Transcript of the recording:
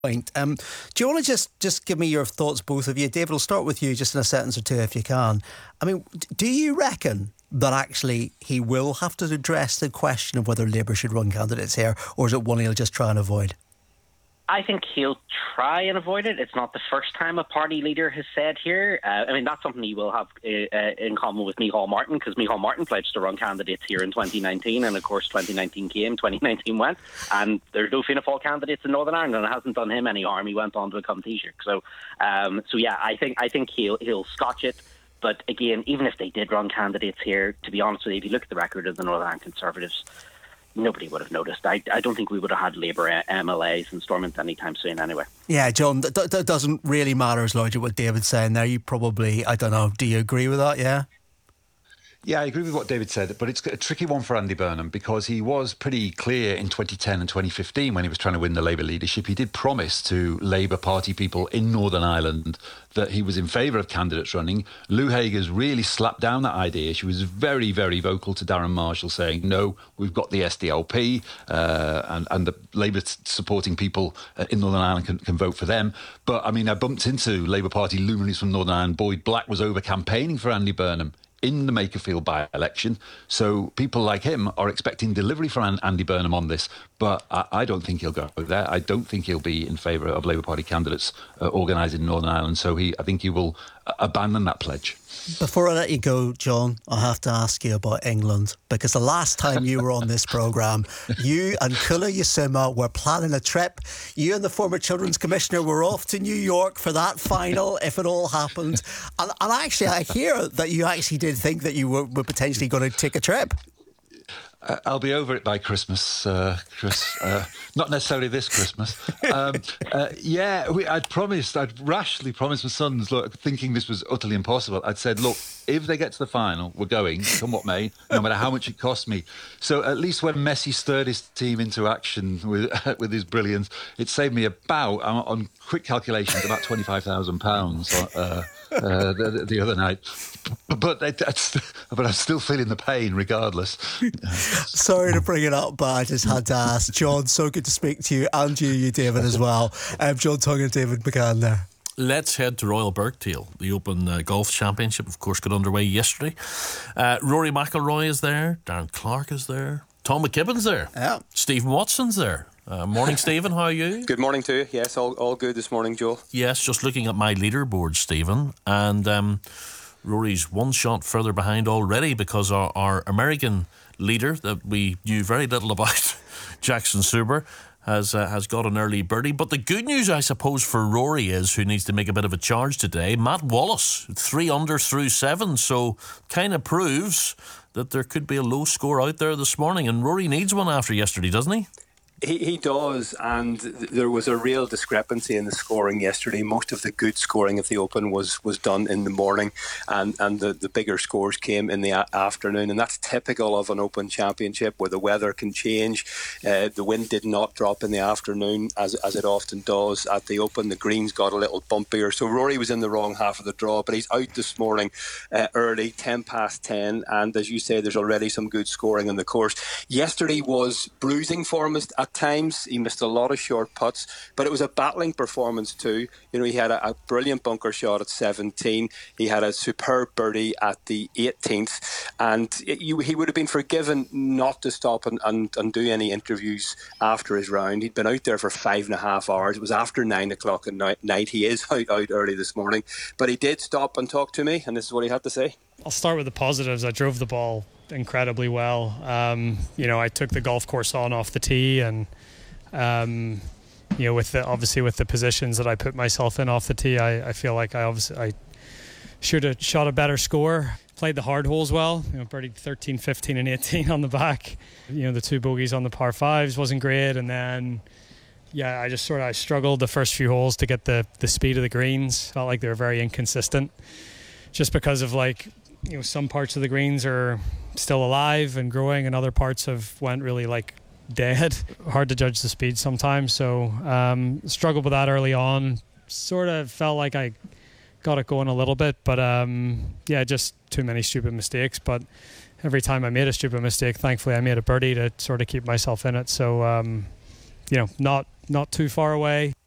point. Do you want to just give me your thoughts, both of you? David, I'll start with you just in a sentence or two if you can. I mean, do you reckon that actually he will have to address the question of whether Labour should run candidates here, or is it one he'll just try and avoid? I think he'll try and avoid it. It's not the first time a party leader has said here. That's something he will have in common with Micheál Martin, because Micheál Martin pledged to run candidates here in 2019, and of course 2019 came, 2019 went, and there's no Fianna Fáil candidates in Northern Ireland, and it hasn't done him any harm. He went on to become Taoiseach. So yeah, I think he'll scotch it. But again, even if they did run candidates here, to be honest with you, if you look at the record of the Northern Ireland Conservatives, nobody would have noticed. I don't think we would have had Labour MLAs in Stormont anytime soon anyway. Yeah, John, that doesn't really matter as largely what David's saying there. You probably, I don't know, do you agree with that, yeah? Yeah, I agree with what David said, but it's a tricky one for Andy Burnham, because he was pretty clear in 2010 and 2015 when he was trying to win the Labour leadership. He did promise to Labour Party people in Northern Ireland that he was in favour of candidates running. Lou Hager's really slapped down that idea. She was very, very vocal to Darren Marshall, saying, no, we've got the SDLP and the Labour supporting people in Northern Ireland can vote for them. But, I mean, I bumped into Labour Party luminaries from Northern Ireland. Boyd Black was over campaigning for Andy Burnham in the Makerfield by-election. So people like him are expecting delivery from Andy Burnham on this, but I don't think he'll go there. I don't think he'll be in favour of Labour Party candidates organised in Northern Ireland, so I think he will abandon that pledge. Before I let you go, John, I have to ask you about England, because the last time you were on this programme, you and Kula Yasuma were planning a trip. You and the former Children's Commissioner were off to New York for that final, if it all happened. And actually, I hear that you actually did think that you were potentially going to take a trip. I'll be over it by Christmas, Chris. Not necessarily this Christmas. I'd rashly promised my sons, look, thinking this was utterly impossible. I'd said, look, if they get to the final, we're going, come what may, no matter how much it costs me. So at least when Messi stirred his team into action with his brilliance, it saved me about, on quick calculations, about £25,000 the other night. But I'm still feeling the pain regardless. Sorry to bring it up, but I just had to ask. John, so good to speak to you, and you David, as well. John Tongue and David McCann there. Let's head to Royal Birkdale. The Open Golf Championship, of course, got underway yesterday. Rory McIlroy is there. Darren Clarke is there. Tom McKibben's there. Yeah. Stephen Watson's there. Morning, Stephen. How are you? Good morning to you. Yes, all good this morning, Joel. Yes, just looking at my leaderboard, Stephen, and Rory's one shot further behind already, because our American leader that we knew very little about, Jackson Suber, has got an early birdie. But the good news, I suppose, for Rory is, who needs to make a bit of a charge today, Matt Wallace, 3 under through 7, so kind of proves that there could be a low score out there this morning, and Rory needs one after yesterday, doesn't he? He does, and there was a real discrepancy in the scoring yesterday. Most of the good scoring of the Open was done in the morning, and the bigger scores came in the afternoon, and that's typical of an Open Championship where the weather can change. The wind did not drop in the afternoon as it often does at the Open. The greens got a little bumpier, so Rory was in the wrong half of the draw, but he's out this morning early, 10 past 10, and as you say, there's already some good scoring on the course. Yesterday was bruising for him at times. He missed a lot of short putts, but it was a battling performance too. You know, he had a brilliant bunker shot at 17. He had a superb birdie at the 18th, and he would have been forgiven not to stop and do any interviews after his round. He'd been out there for 5.5 hours. It was after 9 o'clock at night. He is out early this morning, but he did stop and talk to me, and this is what he had to say. I'll start with the positives. I drove the ball incredibly well. I took the golf course on off the tee, and with the positions that I put myself in off the tee, I feel like I should have shot a better score. Played the hard holes well, birdied 13, 15 and 18 on the back. The 2 bogeys on the par 5s wasn't great, and then I struggled the first few holes to get the speed of the greens. Felt like they were very inconsistent, just because of some parts of the greens are still alive and growing, and other parts went really dead. Hard to judge the speed sometimes, so struggled with that early on. Sort of felt like I got it going a little bit, but just too many stupid mistakes. But every time I made a stupid mistake, thankfully I made a birdie to sort of keep myself in it. So not too far away.